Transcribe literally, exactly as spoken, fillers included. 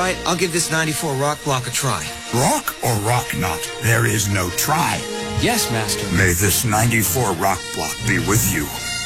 right, I'll give this ninety-four rock block a try. Rock or rock not? There is no try. Yes, Master. May this ninety-four rock block be with you.